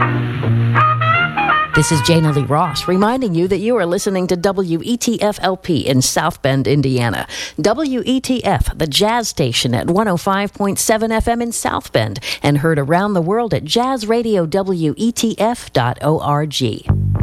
This is Jana Lee Ross reminding you that you are listening to WETF-LP in South Bend, Indiana. WETF, the jazz station at 105.7 FM in South Bend, and heard around the world at jazzradiowetf.org.